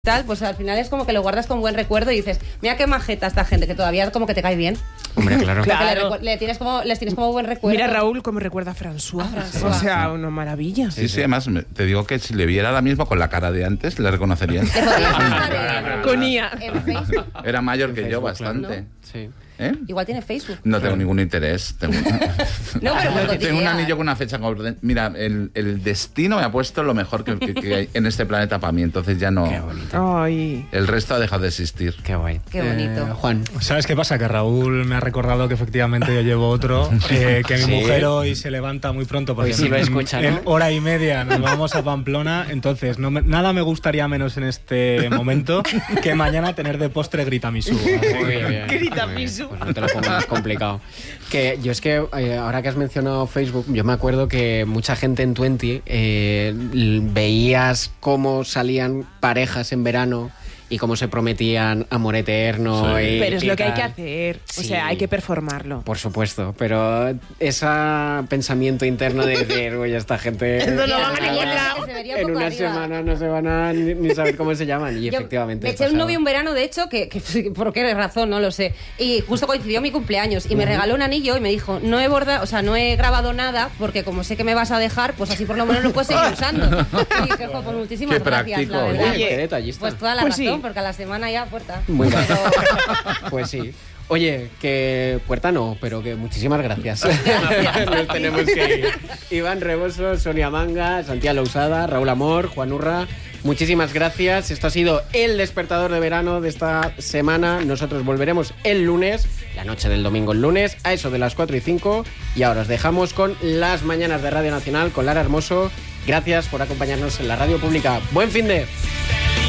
tal, pues al final es como que lo guardas con buen recuerdo y dices, mira qué majeta esta gente, que todavía como que te cae bien. Hombre, claro. Les tienes como buen recuerdo. Mira Raúl cómo recuerda a François. O sea, una maravilla. Sí, además te digo que si le viera ahora mismo con la cara de antes, le reconocería. Con IA. En Facebook. Era mayor que yo bastante. ¿No? Sí. ¿Eh? Igual tiene Facebook. No tengo ningún interés. Tengo un anillo con una fecha. Mira, el destino me ha puesto lo mejor que hay en este planeta para mí. Entonces ya no. Qué bonito. Ay. El resto ha dejado de existir. Qué guay. Qué bonito. Juan. ¿Sabes qué pasa? Que Raúl me ha recordado que efectivamente yo llevo otro. Que mi mujer hoy se levanta muy pronto porque Hoy sí lo escucha, ¿no? en hora y media nos vamos a Pamplona. Entonces, nada me gustaría menos en este momento que mañana tener de postre Gritamisú. Muy bien. Gritamisú. Pues no te lo pongo más complicado. Que yo es que, ahora que has mencionado Facebook, yo me acuerdo que mucha gente en Twenty veías cómo salían parejas en verano y cómo se prometían amor eterno. Sí. Pero es lo que hay que tal. hacer. Sí. O sea, hay que performarlo. Por supuesto, pero ese pensamiento interno de decir, oye, esta gente Eso no va a ningún lado. en una semana no se van a ni saber cómo se llaman. Y efectivamente. Me eché un novio un verano, de hecho, que por qué razón, no lo sé. Y justo coincidió mi cumpleaños y me regaló un anillo y me dijo, no he grabado nada porque como sé que me vas a a pues así por lo menos lo puedes seguir usando. Y dije, pues muchísimas Qué gracias, práctico, la verdad. Oye, qué detallista. Pues toda la Pues razón, sí. porque a la semana ya puerta. Muy bien. Pues sí. Oye, que puerta no, pero que muchísimas gracias. Nos tenemos que ir. Iván Reboso, Sonia Manga, Santiago Lousada, Raúl Amor, Juan Urra, muchísimas gracias. Esto ha sido el despertador de verano de esta semana. Nosotros volveremos el lunes, la noche del domingo el lunes, a eso de las 4:05. Y ahora os dejamos con las mañanas de Radio Nacional con Lara Hermoso. Gracias por acompañarnos en la radio pública. ¡Buen fin de!